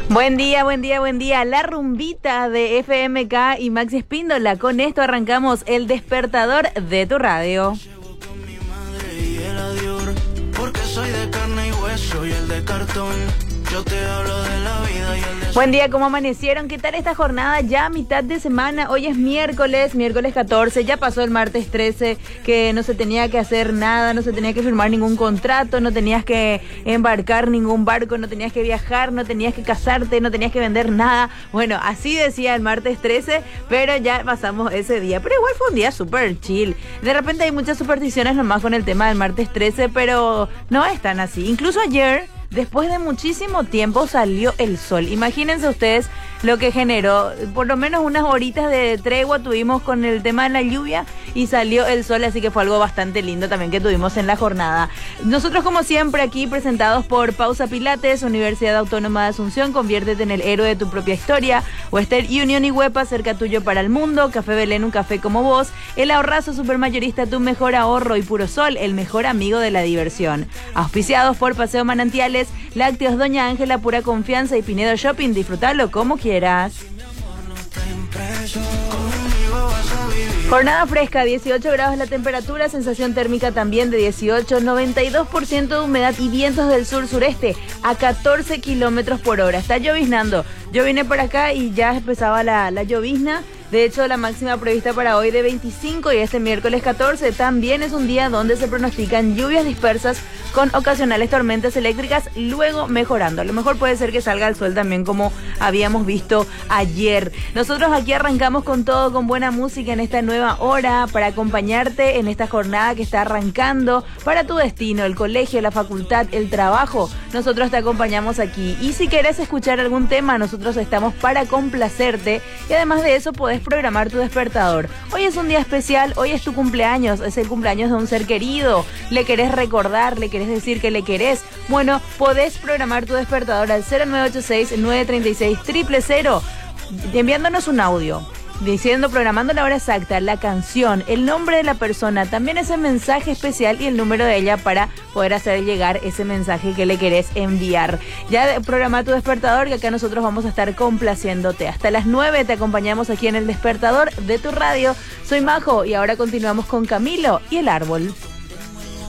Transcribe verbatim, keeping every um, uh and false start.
Buen día, buen día, buen día. La rumbita de F M K y Maxi Espíndola. Con esto arrancamos el despertador de tu radio. Llevo con mi madre y el adiós, porque soy de carne y hueso y el de cartón. Yo te hablo de la vida y el de... Buen día, ¿cómo amanecieron? ¿Qué tal esta jornada? Ya a mitad de semana, hoy es miércoles, miércoles catorce, ya pasó el martes trece, que no se tenía que hacer nada, no se tenía que firmar ningún contrato, no tenías que embarcar ningún barco, no tenías que viajar, no tenías que casarte, no tenías que vender nada. Bueno, así decía el martes trece, pero ya pasamos ese día. Pero igual fue un día súper chill. De repente hay muchas supersticiones nomás con el tema del martes trece, pero no es tan así. Incluso ayer, después de muchísimo tiempo, salió el sol. Imagínense ustedes lo que generó. Por lo menos unas horitas de tregua tuvimos con el tema de la lluvia y salió el sol, así que fue algo bastante lindo también que tuvimos en la jornada. Nosotros, como siempre, aquí presentados por Pausa Pilates, Universidad Autónoma de Asunción, conviértete en el héroe de tu propia historia. Western Union y Huepa, cerca tuyo para el mundo. Café Belén, un café como vos. El Ahorrazo Supermayorista, tu mejor ahorro. Y Puro Sol, el mejor amigo de la diversión. Auspiciados por Paseo Manantiales, Lácteos Doña Ángela, pura confianza, y Pinedo Shopping. Disfrutalo como quieras. Jornada fresca, dieciocho grados la temperatura, sensación térmica también de dieciocho, noventa y dos por ciento de humedad y vientos del sur-sureste a catorce kilómetros por hora. Está lloviznando. Yo vine por acá y ya empezaba la, la llovizna. De hecho, la máxima prevista para hoy de veinticinco y este miércoles catorce también es un día donde se pronostican lluvias dispersas con ocasionales tormentas eléctricas, luego mejorando. A lo mejor puede ser que salga el sol también, como habíamos visto ayer. Nosotros aquí arrancamos con todo, con buena música en esta nueva hora para acompañarte en esta jornada que está arrancando para tu destino, el colegio, la facultad, el trabajo. Nosotros te acompañamos aquí. Y si querés escuchar algún tema, nosotros estamos para complacerte. Y además de eso, podés programar tu despertador. Hoy es un día especial, hoy es tu cumpleaños, es el cumpleaños de un ser querido. Le querés recordar, le querés decir que le querés. Bueno, podés programar tu despertador al cero nueve ocho seis, nueve tres seis, cero cero cero, enviándonos un audio diciendo, programando la hora exacta, la canción, el nombre de la persona, también ese mensaje especial y el número de ella para poder hacer llegar ese mensaje que le querés enviar. Ya programa tu despertador, que acá nosotros vamos a estar complaciéndote. Hasta las nueve te acompañamos aquí en el despertador de tu radio. Soy Majo y ahora continuamos con Camilo y el árbol.